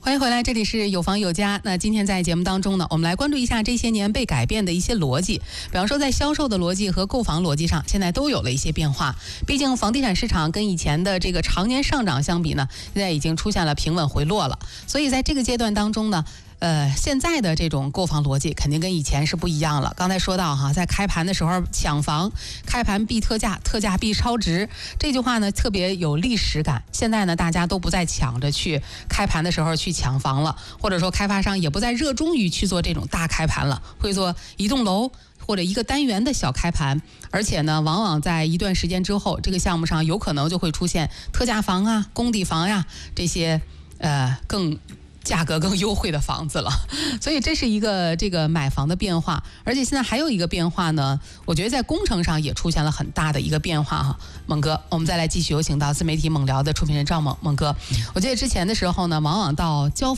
欢迎回来，这里是有房有家。那今天在节目当中呢，我们来关注一下这些年被改变的一些逻辑。比方说，在销售的逻辑和购房逻辑上，现在都有了一些变化。毕竟房地产市场跟以前的这个常年上涨相比呢，现在已经出现了平稳回落了。所以在这个阶段当中呢，现在的这种购房逻辑肯定跟以前是不一样了。刚才说到哈，在开盘的时候抢房，开盘必特价，特价必超值，这句话呢特别有历史感。现在呢，大家都不再抢着去开盘的时候去抢房了，或者说开发商也不再热衷于去做这种大开盘了，会做一栋楼或者一个单元的小开盘，而且呢，往往在一段时间之后，这个项目上有可能就会出现特价房啊、公底房呀这些价格更优惠的房子了。所以这是一个这个买房的变化。而且现在还有一个变化呢，我觉得在工程上也出现了很大的一个变化哈。猛哥，我们再来继续有请到自媒体猛聊的出品人赵猛哥。我记得之前的时候呢，往往到交